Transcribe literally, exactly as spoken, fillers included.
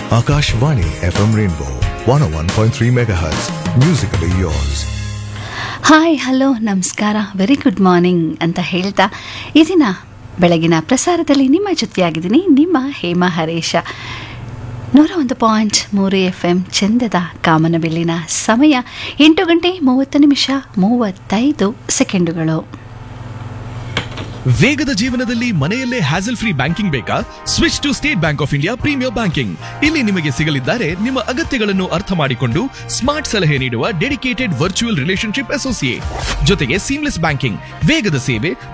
Akashvani F M Rainbow one oh one point three megahertz. Musically yours. Hi hello ನಮಸ್ಕಾರ very good morning ಅಂತ ಹೇಳ್ತಾ ಈ ದಿನ ಬೆಳಗಿನ ಪ್ರಸಾರದಲ್ಲಿ ನಿಮ್ಮ ಜೊತೆಯಾಗಿದ್ದೀನಿ ನಿಮ್ಮ ಹೇಮಾ ಹರೇಶ. ನೂರ ಒಂದು ಪಾಯಿಂಟ್ ಮೂರು ಎಫ್ ಎಂ ಚಂದದ ಕಾಮನಬಿಲ್ಲಿನ ಸಮಯ ಎಂಟು ಗಂಟೆ ಮೂವತ್ತು ನಿಮಿಷ ಮೂವತ್ತೈದು ಸೆಕೆಂಡುಗಳು. ವೇಗದ ಜೀವನದಲ್ಲಿ ಮನೆಯಲ್ಲೇ ಹ್ಯಾಸಲ್ ಫ್ರೀ ಬ್ಯಾಂಕಿಂಗ್ ಬೇಕಾ? Switch to state bank of India premier banking. ಇಲ್ಲಿ ನಿಮಗೆ ಸಿಗಲಿದ್ದಾರೆ ನಿಮ್ಮ ಅಗತ್ಯಗಳನ್ನು ಅರ್ಥ ಮಾಡಿಕೊಂಡು ಸ್ಮಾರ್ಟ್ ಸಲಹೆ ನೀಡುವ ಡೆಡಿಕೇಟೆಡ್ ವರ್ಚುವಲ್ ರಿಲೇಶನ್ಶಿಪ್ ಅಸೋಸಿಯೇಟ್, ಜೊತೆಗೆ ಸೀಮ್ಲೆಸ್ ಬ್ಯಾಂಕಿಂಗ್, ವೇಗದ ಸೇವೆ,